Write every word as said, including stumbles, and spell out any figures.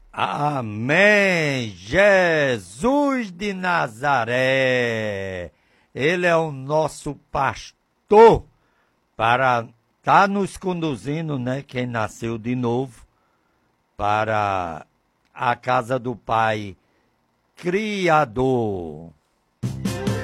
Amém! Jesus de Nazaré, Ele é o nosso pastor para estar nos conduzindo, né? Quem nasceu de novo, para a casa do Pai Criador.